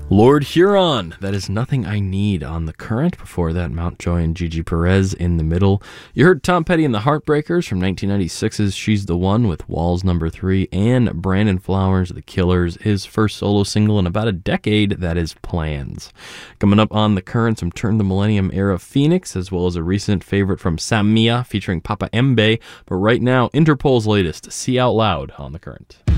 Lord Huron, that is Nothing I Need on The Current. Before that, Mountjoy and Gigi Perez in the middle. You heard Tom Petty and the Heartbreakers from 1996's She's the One with Walls Number 3, and Brandon Flowers, The Killers, his first solo single in about a decade, that is Plans. Coming up on The Current, some Turn the Millennium era Phoenix, as well as a recent favorite from Samia featuring Papa Mbe. But right now, Interpol's latest, See Out Loud on The Current.